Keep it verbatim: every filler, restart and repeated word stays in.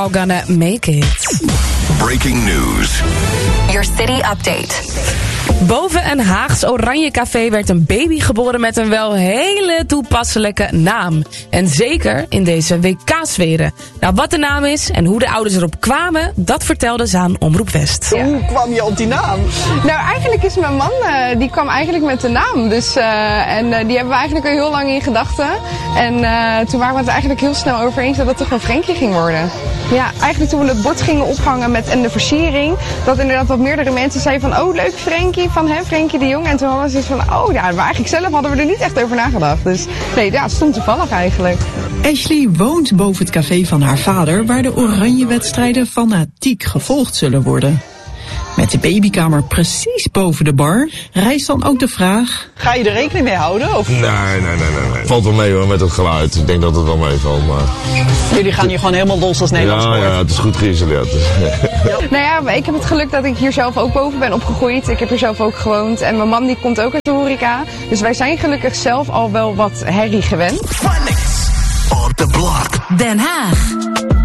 Gonna make it. Breaking news. Your city update. Boven een Haags Oranje Café werd een baby geboren met een wel hele toepasselijke naam. En zeker in deze W K-sferen. Nou, wat de naam is en hoe de ouders erop kwamen, dat vertelde ze aan Omroep West. Ja. Hoe kwam je op die naam? Nou, eigenlijk is mijn man, uh, die kwam eigenlijk met de naam. Dus, uh, en uh, die hebben we eigenlijk al heel lang in gedachten. En uh, toen waren we het eigenlijk heel snel over eens dat het toch een Frenkie ging worden. Ja, eigenlijk toen we het bord gingen ophangen met en de versiering, dat inderdaad wat meerdere mensen zeiden van, oh leuk Frenkie, van hè, Frenkie de Jong. En toen hadden ze van, oh ja, maar eigenlijk zelf hadden we er niet echt over nagedacht. Dus nee, ja, het stond toevallig eigenlijk. Ashley woont boven het café van haar vader, waar de Oranje-wedstrijden fanatiek gevolgd zullen worden. Met de babykamer precies boven de bar rijst dan ook de vraag: ga je er rekening mee houden? Of? Nee, nee, nee, nee, nee. Valt wel mee hoor, met het geluid. Ik denk dat het wel meevalt, maar... Jullie gaan hier gewoon helemaal los als Nederlands ja, woord. ja, het is goed geïsoleerd. Nou ja, ik heb het geluk dat ik hier zelf ook boven ben opgegroeid. Ik heb hier zelf ook gewoond. En mijn man die komt ook uit de horeca. Dus wij zijn gelukkig zelf al wel wat herrie gewend. Phonics on the block. Den Haag.